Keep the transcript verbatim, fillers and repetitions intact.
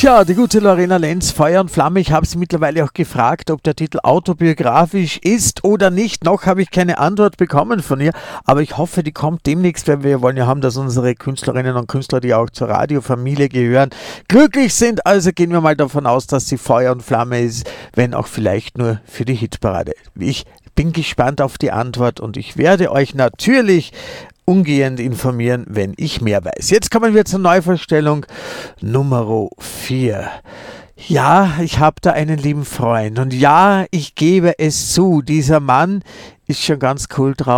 Tja, die gute Lorena Lenz, Feuer und Flamme. Ich habe sie mittlerweile auch gefragt, ob der Titel autobiografisch ist oder nicht. Noch habe ich keine Antwort bekommen von ihr, aber ich hoffe, die kommt demnächst, weil wir wollen ja haben, dass unsere Künstlerinnen und Künstler, die auch zur Radiofamilie gehören, glücklich sind. Also gehen wir mal davon aus, dass sie Feuer und Flamme ist, wenn auch vielleicht nur für die Hitparade. Ich bin gespannt auf die Antwort und ich werde euch natürlich umgehend informieren, wenn ich mehr weiß. Jetzt kommen wir zur Neuvorstellung Nummer vier. Ja, ich habe da einen lieben Freund und ja, ich gebe es zu, dieser Mann ist schon ganz cool drauf.